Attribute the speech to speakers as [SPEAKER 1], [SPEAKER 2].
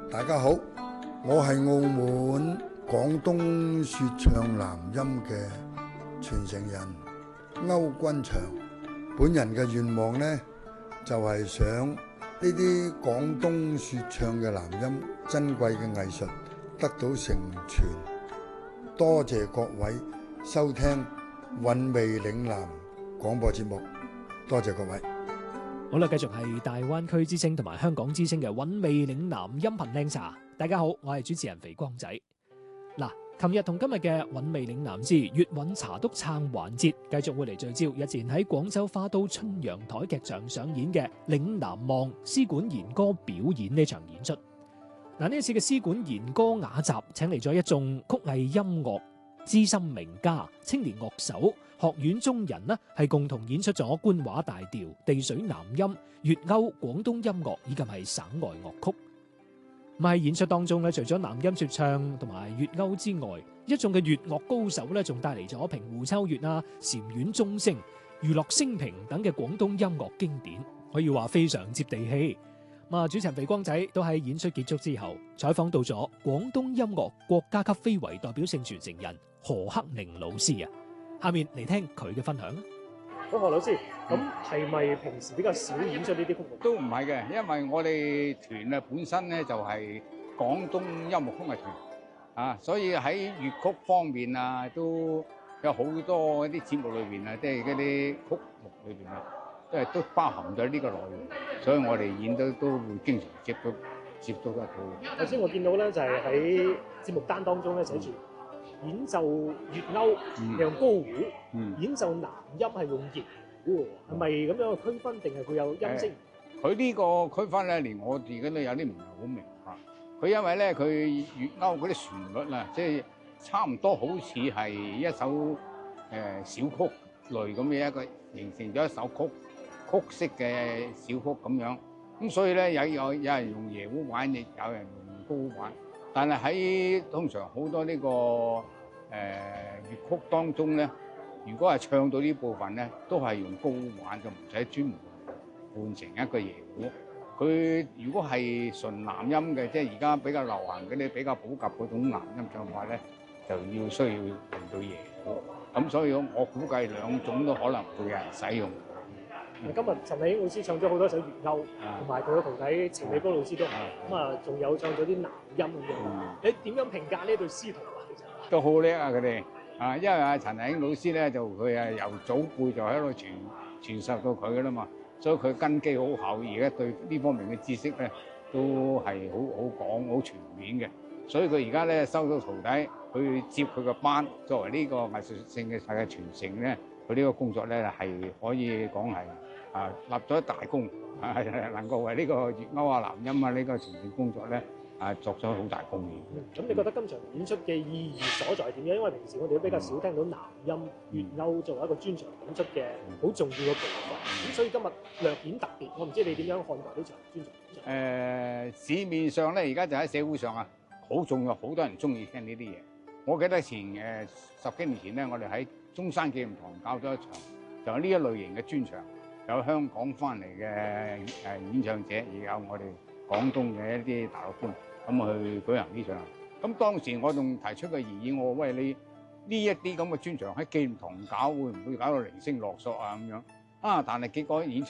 [SPEAKER 1] 大家好，我係澳門廣東說唱南音嘅傳承人歐君祥。本人嘅願望呢，就係想呢啲廣東說唱嘅南音珍貴嘅藝術得到承傳。多謝各位收聽韻味嶺南廣播節目，多謝各位。
[SPEAKER 2] 好啦，繼續係大灣區之聲同埋香港之聲嘅韻味嶺南音頻靚茶。大家好，我係主持人肥光仔。嗱，琴日同今日嘅韻味嶺南之粵韻茶督撐環節，繼續會嚟聚焦日前喺廣州花都春陽台劇場上演嘅嶺南望絲管弦歌表演呢場演出。嗱，呢一次嘅絲管弦歌雅集，請嚟咗一眾曲藝音樂資深名家、青年樂手、學院中人呢，係共同演出咗官話大調、地水南音、粵歐、廣東音樂以及係省外樂曲。咁喺演出當中咧，除咗南音說唱同埋粵歐之外，一眾嘅粵樂高手咧，仲帶嚟咗平湖秋月啊、禪院鐘聲、娛樂升平等嘅廣東音樂經典，可以話非常接地氣。主持人肥光仔都喺演出結束之後採訪到咗廣東音樂國家級非遺代表性傳承人何克寧老師啊，下面嚟聽佢嘅分享。
[SPEAKER 3] 咁何老師，咁係咪平時比較少演出呢啲曲目？
[SPEAKER 4] 都唔係嘅，因為我哋團啊本身咧就係廣東音樂曲藝團啊，所以喺粵曲方面啊都有好多一啲節目裏邊啊，即係嗰啲曲目裏邊啊，都包含咗呢個內容，所以我哋演都會經常接觸得到。
[SPEAKER 3] 頭先我見到咧就係喺節目單當中咧寫住演奏粵歐係用高胡，演奏南音係用逆胡，係咪咁樣嘅區分，定係佢有音色？
[SPEAKER 4] 佢呢個區分咧，連我自己都有啲唔係好明白。佢因為咧，佢粵歐嗰啲旋律啊，即係差唔多好似係一首小曲類咁嘅一個，形成咗一首曲式嘅小曲咁樣。咁所以咧，有人用椰胡玩，亦有人用高胡玩。但係喺通常好多呢個粵曲當中咧，如果係唱到呢部分咧，都係用高胡玩，就唔使專門換成一個椰胡。佢如果係純南音嘅，即係而家比較流行嗰啲比較普及嗰種南音唱法咧，就需要用到椰胡。咁所以我估計兩種都可能會有人使用。
[SPEAKER 3] 今日陳麗英老師唱咗好多首粵歐，同埋佢嘅徒弟程美高老師都仲有唱咗啲南音咁樣。你點樣評價呢對師徒啊？其實
[SPEAKER 4] 都好叻啊！佢哋因為阿陳麗英老師咧，就佢由祖輩就喺度傳授到佢噶啦嘛，所以佢根基好厚，而家對呢方面嘅知識咧都係好廣、好全面嘅。所以佢而家咧收到徒弟去接佢個班，作為呢個藝術性嘅傳承咧，佢呢個工作咧係可以講係立咗一大功，能夠為呢個粵歐啊、南音啊呢個傳承工作咧作咗好大貢獻。
[SPEAKER 3] 咁你覺得今場演出嘅意義所在係點樣？因為平時我哋都比較少聽到南音、粵歐作為一個專場演出嘅好重要嘅部分，咁所以今日略顯特別。我唔知你點樣看待呢場專場演出？
[SPEAKER 4] 市面上咧而家就喺社會上啊，好重要，好多人中意聽呢啲嘢。我記得前10幾年前咧，我哋喺中山紀念堂搞咗一場，就係呢一類型嘅專場，有香港翻嚟嘅演唱者，亦有我哋廣東嘅一啲大陸官咁去舉行呢場。咁當時我仲提出個異議，我話喂，你呢一啲咁嘅專場喺紀念堂搞，會唔會搞到零星落索啊咁樣？但係結果演出